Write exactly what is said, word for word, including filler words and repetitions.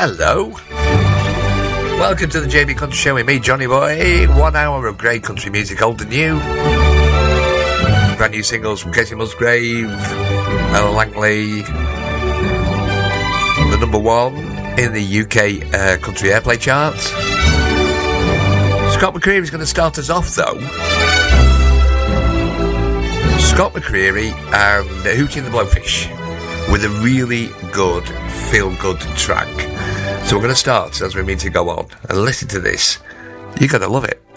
Hello. Welcome to the J B Country Show with me, Johnny Boy. One hour of great country music, old and new. Brand new singles from Katie Musgrave, Ella Langley. The number one in the U K uh, country airplay charts. Scott McCreery's going to start us off, though. Scott McCreery and Hootie and the Blowfish with a really good, feel-good track. So we're going to start as we mean to go on and listen to this. You're going to love it.